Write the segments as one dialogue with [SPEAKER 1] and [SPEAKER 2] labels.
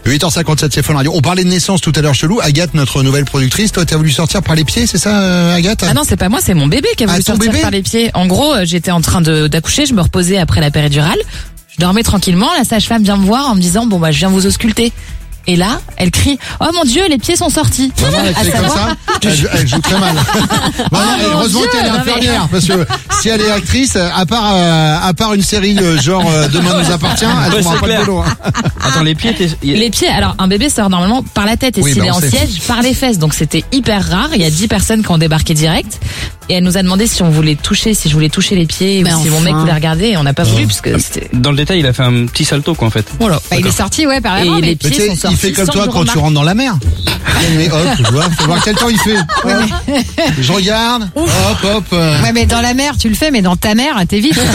[SPEAKER 1] 8h57, c'est Fun Radio. On parlait de naissance tout à l'heure, chelou. Agathe, notre nouvelle productrice, toi, t'as voulu sortir par les pieds, c'est ça, Agathe?
[SPEAKER 2] Ah non, c'est pas moi, c'est mon bébé qui a voulu sortir par les pieds. En gros, j'étais en train d'accoucher, je me reposais après la péridurale. Je dormais tranquillement, la sage-femme vient me voir en me disant, bon, je viens vous ausculter. Et là, elle crie, oh mon Dieu, les pieds sont sortis.
[SPEAKER 1] Maman, elle crie comme ça, elle joue très mal. Heureusement qu'elle est infirmière, parce que si elle est actrice, à part une série genre Demain nous appartient, elle prendra pas de boulot.
[SPEAKER 3] Attends, les pieds,
[SPEAKER 2] Les pieds, alors un bébé sort normalement par la tête et s'il est en siège, par les fesses. Donc c'était hyper rare. Il y a 10 personnes qui ont débarqué direct. Et elle nous a demandé si on voulait toucher, si je voulais toucher les pieds ou si mon mec voulait regarder. Et on n'a pas voulu parce que c'était...
[SPEAKER 3] Dans le détail, il a fait un petit salto, quoi, en fait.
[SPEAKER 2] Voilà.
[SPEAKER 4] Il est sorti, ouais, par là.
[SPEAKER 2] Et les pieds sont sortis.
[SPEAKER 1] Il fait comme toi quand tu rentres dans la mer. Mais hop, tu vois, faut voir quel temps il fait. Je regarde, hop.
[SPEAKER 4] Ouais, mais dans la mer, tu le fais, mais dans ta mère, t'es vite.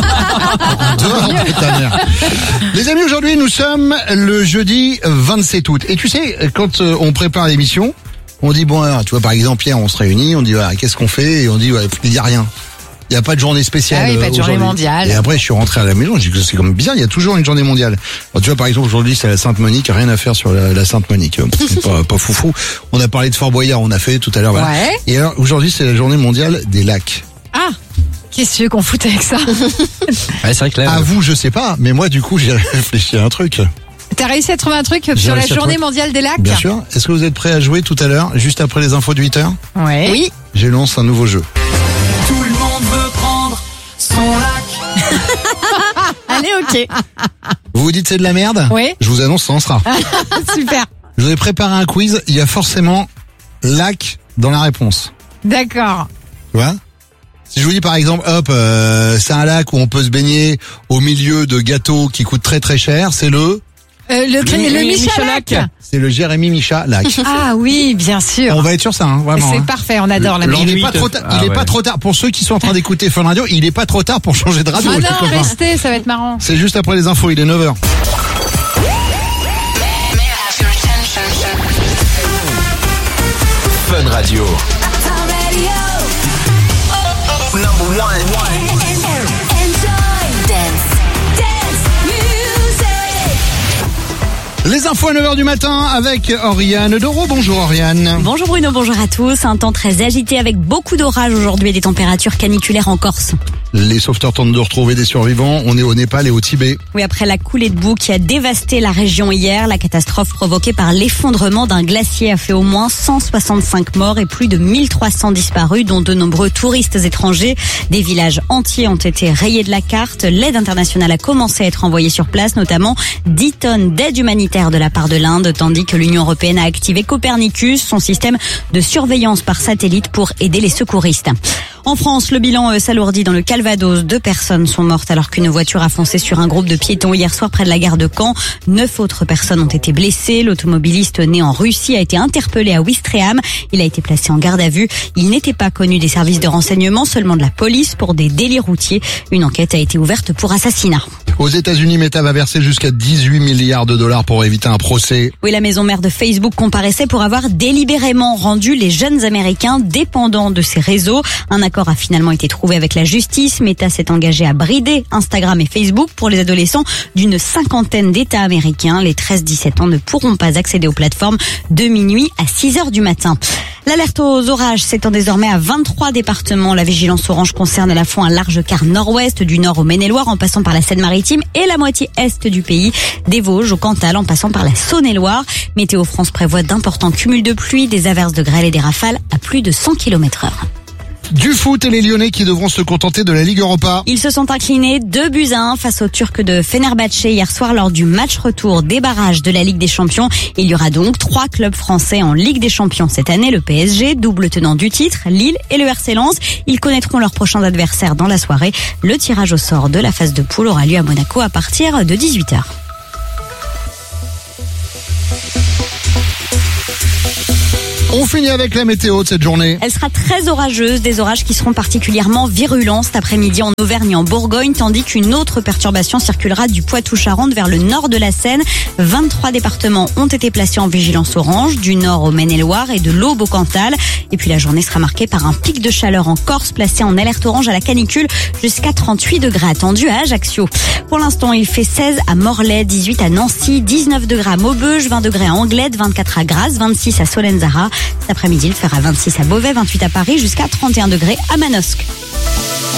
[SPEAKER 1] Dehors de ta mère. Les amis, aujourd'hui, nous sommes le jeudi 27 août. Et tu sais, quand on prépare l'émission, on dit, bon, alors, tu vois, par exemple, Pierre, on se réunit, on dit, voilà, qu'est-ce qu'on fait? Et on dit, il n'y a rien. Il n'y a pas de journée spéciale.
[SPEAKER 4] Ah oui, pas de journée mondiale.
[SPEAKER 1] Et après, je suis rentré à la maison, j'ai dit que c'est comme bizarre, il y a toujours une journée mondiale. Alors, tu vois, par exemple, aujourd'hui, c'est la Sainte-Monique, rien à faire sur la Sainte-Monique. C'est pas foufou. On a parlé de Fort Boyard, on a fait tout à l'heure, voilà.
[SPEAKER 4] Ouais.
[SPEAKER 1] Et alors, aujourd'hui, c'est la journée mondiale des lacs.
[SPEAKER 4] Ah! Qu'est-ce qu'on fout avec ça?
[SPEAKER 3] Ouais, c'est vrai que là.
[SPEAKER 1] À vous, je sais pas, mais moi, du coup, j'ai réfléchi à un truc.
[SPEAKER 4] T'as réussi à trouver un truc sur la journée mondiale des lacs?
[SPEAKER 1] Bien sûr. Est-ce que vous êtes prêts à jouer tout à l'heure, juste après les infos de 8h?
[SPEAKER 4] Ouais. Oui.
[SPEAKER 1] Je lance un nouveau jeu.
[SPEAKER 5] Tout le monde veut prendre son lac.
[SPEAKER 4] Allez, ok.
[SPEAKER 1] Vous vous dites c'est de la merde?
[SPEAKER 4] Oui.
[SPEAKER 1] Je vous annonce, ça en sera.
[SPEAKER 4] Super.
[SPEAKER 1] Je vous ai préparé un quiz, il y a forcément lac dans la réponse.
[SPEAKER 4] D'accord.
[SPEAKER 1] Tu vois? Si je vous dis par exemple, c'est un lac où on peut se baigner au milieu de gâteaux qui coûtent très très cher, c'est le
[SPEAKER 4] Michalak.
[SPEAKER 1] C'est le Jérémy Micha lac.
[SPEAKER 4] Ah oui, bien sûr.
[SPEAKER 1] On va être sur ça, hein, vraiment.
[SPEAKER 4] C'est
[SPEAKER 1] hein.
[SPEAKER 4] parfait, on adore la
[SPEAKER 1] Il
[SPEAKER 4] musique.
[SPEAKER 1] est pas trop tard. Il est pas trop tard pour ceux qui sont en train d'écouter Fun Radio. Il est pas trop tard pour changer de radio.
[SPEAKER 4] Ah
[SPEAKER 1] les
[SPEAKER 4] non,
[SPEAKER 1] copains.
[SPEAKER 4] restez, ça va être marrant.
[SPEAKER 1] C'est juste après les infos. Il est 9h.
[SPEAKER 6] Fun Radio. Number one.
[SPEAKER 1] Les infos à 9h du matin avec Oriane Doro. Bonjour Oriane.
[SPEAKER 7] Bonjour Bruno, bonjour à tous. Un temps très agité avec beaucoup d'orages aujourd'hui et des températures caniculaires en Corse.
[SPEAKER 1] Les sauveteurs tentent de retrouver des survivants. On est au Népal et au Tibet.
[SPEAKER 7] Oui, après la coulée de boue qui a dévasté la région hier, la catastrophe provoquée par l'effondrement d'un glacier a fait au moins 165 morts et plus de 1300 disparus, dont de nombreux touristes étrangers. Des villages entiers ont été rayés de la carte. L'aide internationale a commencé à être envoyée sur place, notamment 10 tonnes d'aide humanitaire de la part de l'Inde, tandis que l'Union européenne a activé Copernicus, son système de surveillance par satellite pour aider les secouristes. En France, le bilan s'alourdit dans le Calvados. 2 personnes sont mortes alors qu'une voiture a foncé sur un groupe de piétons hier soir près de la gare de Caen. 9 autres personnes ont été blessées. L'automobiliste né en Russie a été interpellé à Ouistreham. Il a été placé en garde à vue. Il n'était pas connu des services de renseignement, seulement de la police pour des délits routiers. Une enquête a été ouverte pour assassinat.
[SPEAKER 1] Aux États-Unis, Meta va verser jusqu'à 18 milliards de dollars pour éviter un procès.
[SPEAKER 7] Oui, la maison mère de Facebook comparaissait pour avoir délibérément rendu les jeunes Américains dépendants de ces réseaux. Un accord a finalement été trouvé avec la justice. Meta s'est engagé à brider Instagram et Facebook pour les adolescents d'une 50aine d'États américains. Les 13-17 ans ne pourront pas accéder aux plateformes de minuit à 6h du matin. L'alerte aux orages s'étend désormais à 23 départements. La vigilance orange concerne à la fois un large quart nord-ouest, du nord au Maine-et-Loire, en passant par la Seine-Maritime et la moitié est du pays, des Vosges au Cantal, en passant par la Saône-et-Loire. Météo France prévoit d'importants cumuls de pluie, des averses de grêle et des rafales à plus de 100 km/h.
[SPEAKER 1] Du foot et les Lyonnais qui devront se contenter de la Ligue Europa.
[SPEAKER 7] Ils se sont inclinés 2-1 face aux Turcs de Fenerbahçe hier soir lors du match retour des barrages de la Ligue des Champions. Il y aura donc 3 clubs français en Ligue des Champions cette année. Le PSG, double tenant du titre, Lille et le RC Lens. Ils connaîtront leurs prochains adversaires dans la soirée. Le tirage au sort de la phase de poule aura lieu à Monaco à partir de 18h.
[SPEAKER 1] On finit avec la météo de cette journée.
[SPEAKER 7] Elle sera très orageuse, des orages qui seront particulièrement virulents cet après-midi en Auvergne et en Bourgogne, tandis qu'une autre perturbation circulera du Poitou-Charentes vers le nord de la Seine. 23 départements ont été placés en vigilance orange, du nord au Maine-et-Loire et de l'Aube au Cantal. Et puis la journée sera marquée par un pic de chaleur en Corse, placé en alerte orange à la canicule, jusqu'à 38 degrés attendus à Ajaccio. Pour l'instant, il fait 16 à Morlaix, 18 à Nancy, 19 degrés à Maubeuge, 20 degrés à Anglette, 24 à Grasse, 26 à Solenzara. Cet après-midi, il fera 26 à Beauvais, 28 à Paris, jusqu'à 31 degrés à Manosque.